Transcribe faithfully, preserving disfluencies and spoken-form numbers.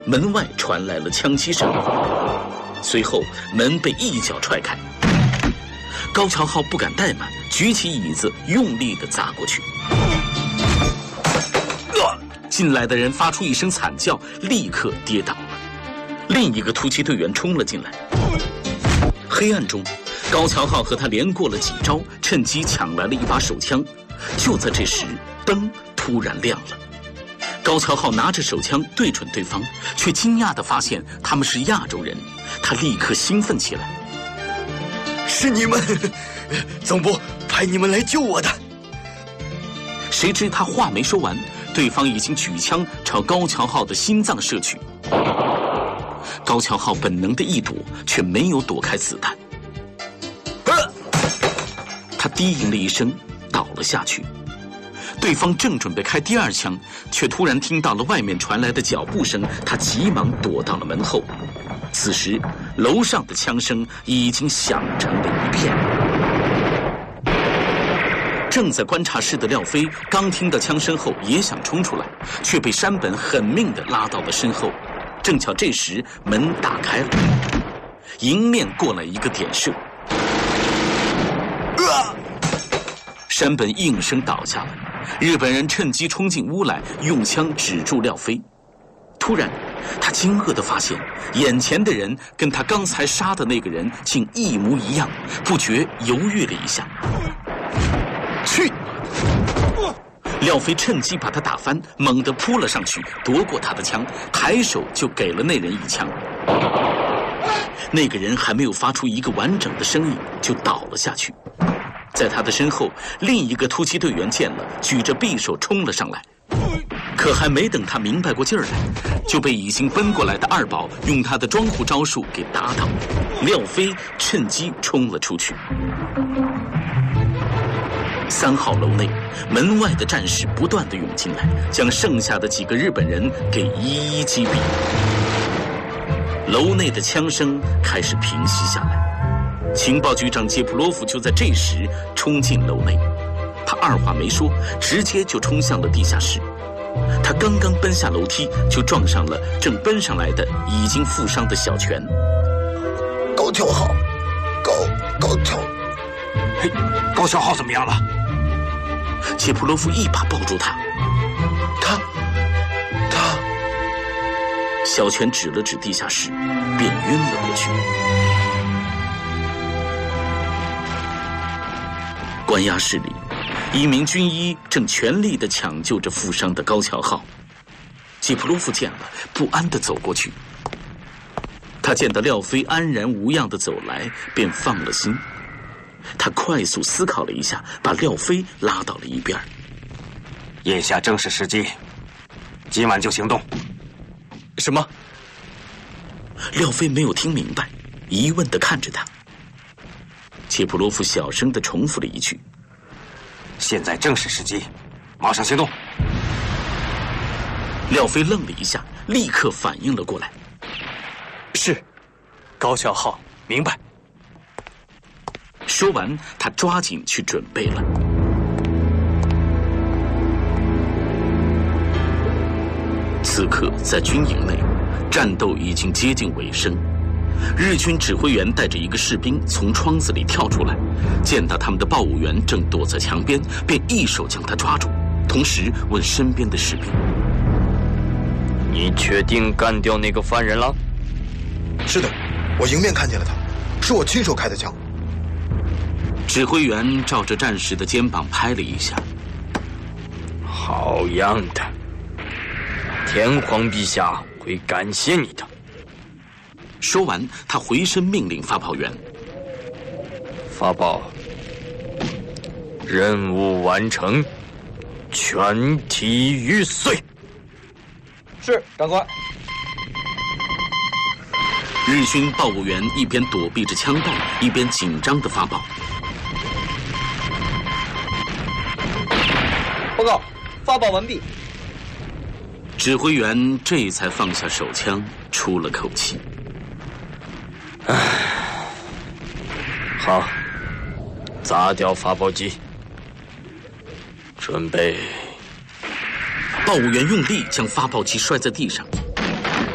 门外传来了枪击声，随后门被一脚踹开。高桥浩不敢怠慢，举起椅子用力地砸过去。进来的人发出一声惨叫，立刻跌倒了。另一个突击队员冲了进来。黑暗中，高桥浩和他连过了几招，趁机抢来了一把手枪。就在这时，灯突然亮了。高桥浩拿着手枪对准对方，却惊讶地发现他们是亚洲人。他立刻兴奋起来。 是你们，总部派你们来救我的。 谁知他话没说完，对方已经举枪朝高桥浩的心脏射去。高桥浩本能的一躲，却没有躲开子弹。他低吟了一声，倒了下去。对方正准备开第二枪，却突然听到了外面传来的脚步声，他急忙躲到了门后。此时，楼上的枪声已经响成了一片。正在观察室的廖飞刚听到枪声后，也想冲出来，却被山本狠命地拉到了身后。正巧这时门打开了，迎面过来一个点射。啊！山本应声倒下了。日本人趁机冲进屋来，用枪指住廖飞。突然，他惊愕地发现，眼前的人跟他刚才杀的那个人竟一模一样，不觉犹豫了一下。去！廖飞趁机把他打翻，猛地扑了上去，夺过他的枪，抬手就给了那人一枪。那个人还没有发出一个完整的声音，就倒了下去。在他的身后，另一个突击队员见了，举着匕首冲了上来。可还没等他明白过劲儿来，就被已经奔过来的二宝用他的装户招数给打倒。廖飞趁机冲了出去。三号楼内，门外的战士不断地涌进来，将剩下的几个日本人给一一击毙。楼内的枪声开始平息下来。情报局长杰普罗夫就在这时冲进楼内，他二话没说，直接就冲向了地下室。他刚刚奔下楼梯，就撞上了正奔上来的已经负伤的小泉。 高桥浩，高高桥， 嘿，高桥浩怎么样了？ 杰普罗夫一把抱住他， 他，他。 小泉指了指地下室，便晕了过去。关押室里，一名军医正全力地抢救着负伤的高桥浩。杰普罗夫见了，不安地走过去。他见到廖飞安然无恙地走来，便放了心。他快速思考了一下，把廖飞拉到了一边。 眼下正是时机，今晚就行动。 什么？ 廖飞没有听明白，疑问地看着他。切普罗夫小声地重复了一句：“ 现在正是时机，马上行动。” 廖飞愣了一下，立刻反应了过来：“ 是，高桥浩，明白。” 说完，他抓紧去准备了。此刻，在军营内，战斗已经接近尾声。日军指挥员带着一个士兵从窗子里跳出来，见到他们的报务员正躲在墙边，便一手将他抓住，同时问身边的士兵：“ 你确定干掉那个犯人了？”“ 是的，我迎面看见了他，是我亲手开的枪。” 指挥员照着战士的肩膀拍了一下：“ 好样的，天皇陛下会感谢你的。” 说完，他回身命令发报员：“ 发报，任务完成，全体玉碎。”“ 是，长官。” 日军报务员一边躲避着枪弹，一边紧张地发报：“ 报告，发报完毕。” 指挥员这才放下手枪，出了口气。 唉，好，砸掉发报机，准备。 报务员用力将发报机摔在地上，